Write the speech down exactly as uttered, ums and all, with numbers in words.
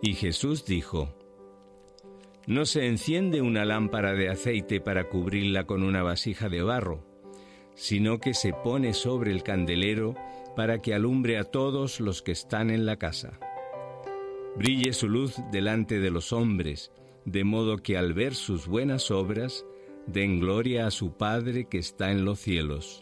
Y Jesús dijo: No se enciende una lámpara de aceite para cubrirla con una vasija de barro, sino que se pone sobre el candelero para que alumbre a todos los que están en la casa. Brille su luz delante de los hombres, de modo que al ver sus buenas obras den gloria a su Padre que está en los cielos.